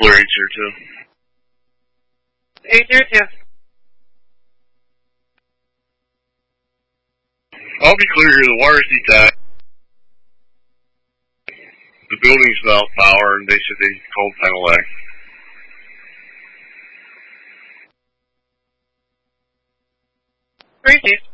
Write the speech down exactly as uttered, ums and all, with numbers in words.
clear eight zero two. eight zero two. I'll be clear here. The wire's detached. The building's without power, and they said they called panel A. Received.